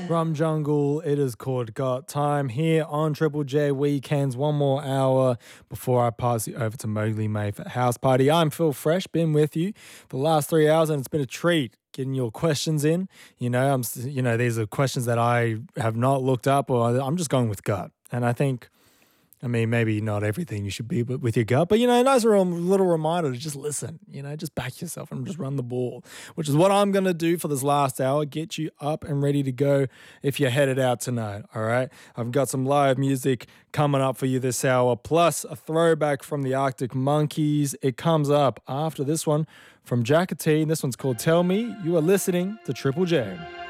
Rum Jungle, it is called Got Time here on Triple J Weekends. One more hour before I pass you over to Mowgli May for House Party. I'm Phil Fresh, been with you for the last 3 hours, and it's been a treat getting your questions in. These are questions that I have not looked up, or I'm just going with gut. And I mean, maybe not everything you should be but with your gut, but, a nice little reminder to just listen, just back yourself and just run the ball, which is what I'm going to do for this last hour, get you up and ready to go if you're headed out tonight, all right? I've got some live music coming up for you this hour, plus a throwback from the Arctic Monkeys. It comes up after this one from Jacka T, and this one's called Tell Me. You are listening to Triple J.